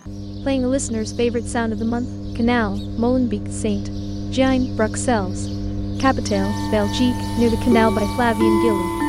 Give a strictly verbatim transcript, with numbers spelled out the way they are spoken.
Playing a listener's favorite sound of the month, Canal, Molenbeek, Saint Jean, Bruxelles. Capitale, Belgique, near the canal by Flavien Gilly.